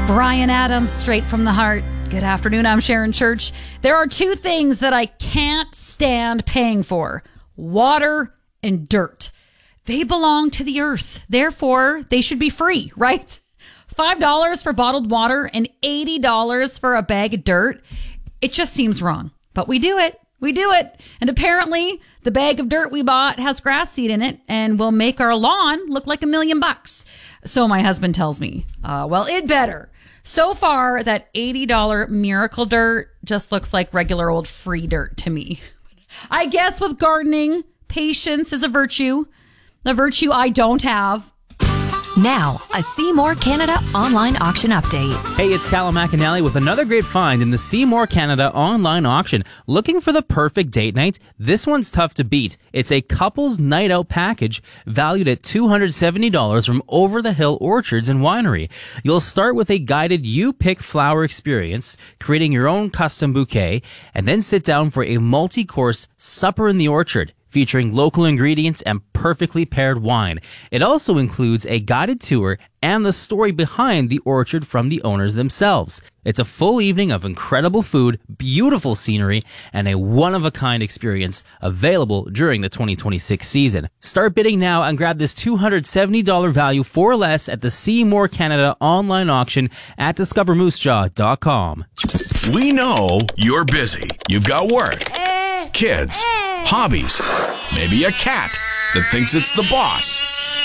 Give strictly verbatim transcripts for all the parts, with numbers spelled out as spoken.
Bryan Adams, straight from the heart. Good afternoon, I'm Sharon Church. There are two things that I can't stand paying for: water and dirt. They belong to the earth. Therefore, they should be free, right? five dollars for bottled water and eighty dollars for a bag of dirt. It just seems wrong, but we do it. We do it. And apparently, the bag of dirt we bought has grass seed in it and will make our lawn look like a million bucks. So my husband tells me, uh, well, it better. So far, that eighty dollars Miracle Dirt just looks like regular old free dirt to me. I guess with gardening, patience is a virtue. A virtue I don't have. Now, a Seymour Canada online auction update. Hey, it's Callum McAnally with another great find in the Seymour Canada online auction. Looking for the perfect date night? This one's tough to beat. It's a couple's night out package valued at two hundred seventy dollars from Over the Hill Orchards and Winery. You'll start with a guided you-pick flower experience, creating your own custom bouquet, and then sit down for a multi-course supper in the orchard, featuring local ingredients and perfectly paired wine. It also includes a guided tour and the story behind the orchard from the owners themselves. It's a full evening of incredible food, beautiful scenery, and a one-of-a-kind experience available during the twenty twenty-six season. Start bidding now and grab this two hundred seventy dollars value for less at the Seymour Canada online auction at discover moose jaw dot com. We know you're busy. You've got work, kids, hobbies, maybe a cat that thinks it's the boss.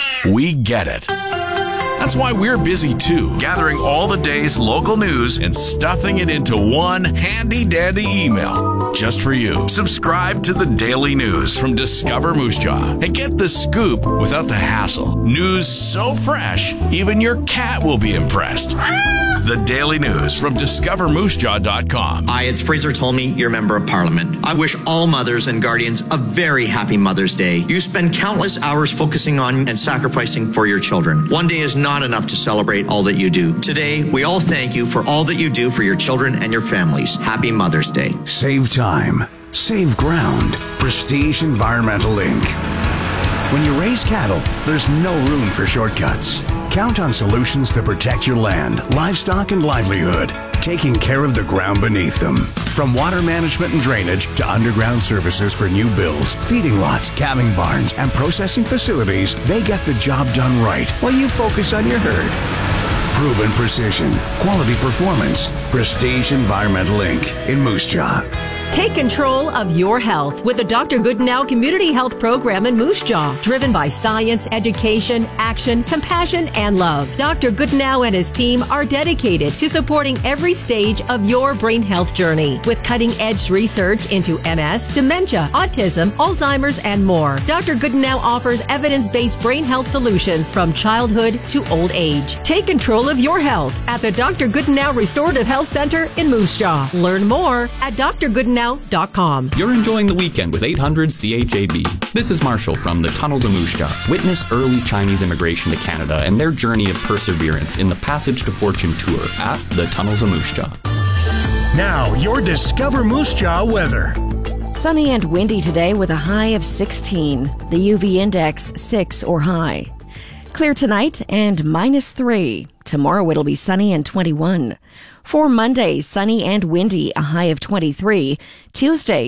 We get it. That's why we're busy too, gathering all the day's local news and stuffing it into one handy-dandy email just for you. Subscribe to the Daily News from Discover Moose Jaw and get the scoop without the hassle. News so fresh, even your cat will be impressed. The Daily News from discover moose jaw dot com. Hi, it's Fraser Tolmie, your Member of Parliament. I wish all mothers and guardians a very happy Mother's Day. You spend countless hours focusing on and sacrificing for your children. One day is not enough to celebrate all that you do. Today, we all thank you for all that you do for your children and your families. Happy Mother's Day. Save time. Save ground. Prestige Environmental Incorporated. When you raise cattle, there's no room for shortcuts. Count on solutions that protect your land, livestock, and livelihood, taking care of the ground beneath them. From water management and drainage to underground services for new builds, feeding lots, calving barns, and processing facilities, they get the job done right while you focus on your herd. Proven precision, quality performance. Prestige Environmental Incorporated in Moose Jaw. Take control of your health with the Doctor Goodenow Community Health Program in Moose Jaw, driven by science, education, action, compassion, and love. Doctor Goodenow and his team are dedicated to supporting every stage of your brain health journey with cutting-edge research into M S, dementia, autism, Alzheimer's, and more. Doctor Goodenow offers evidence-based brain health solutions from childhood to old age. Take control of your health at the Doctor Goodenow Restorative Health Center in Moose Jaw. Learn more at d r goodenow dot com. You're enjoying the weekend with eight hundred C H A B. This is Marshall from the Tunnels of Moose Jaw. Witness early Chinese immigration to Canada and their journey of perseverance in the Passage to Fortune tour at the Tunnels of Moose Jaw. Now, your Discover Moose Jaw weather. Sunny and windy today with a high of sixteen. The U V index six or high. Clear tonight and minus three. Tomorrow it'll be sunny and twenty-one. For Monday, sunny and windy, a high of twenty-three. Tuesday,